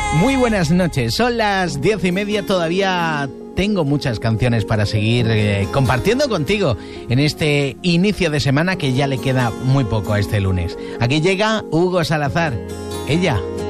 Muy buenas noches, son las 10:30, todavía tengo muchas canciones para seguir compartiendo contigo en este inicio de semana que ya le queda muy poco a este lunes. Aquí llega Hugo Salazar, ella.